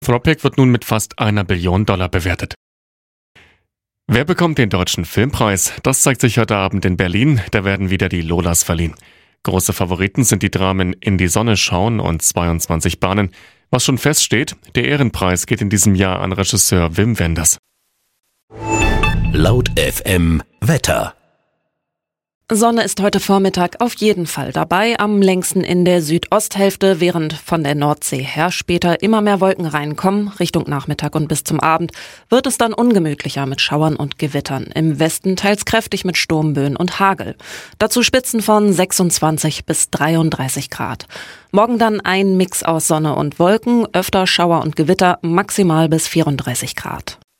Anthropic wird nun mit fast $1 Billion bewertet. Wer bekommt den Deutschen Filmpreis? Das zeigt sich heute Abend in Berlin. Da werden wieder die Lolas verliehen. Große Favoriten sind die Dramen In die Sonne schauen und 22 Bahnen. Was schon feststeht, der Ehrenpreis geht in diesem Jahr an Regisseur Wim Wenders. Laut FM Wetter. Sonne ist heute Vormittag auf jeden Fall dabei, am längsten in der Südosthälfte, während von der Nordsee her später immer mehr Wolken reinkommen. Richtung Nachmittag und bis zum Abend wird es dann ungemütlicher mit Schauern und Gewittern. Im Westen teils kräftig mit Sturmböen und Hagel. Dazu Spitzen von 26 bis 33 Grad. Morgen dann ein Mix aus Sonne und Wolken, öfter Schauer und Gewitter, maximal bis 34 Grad.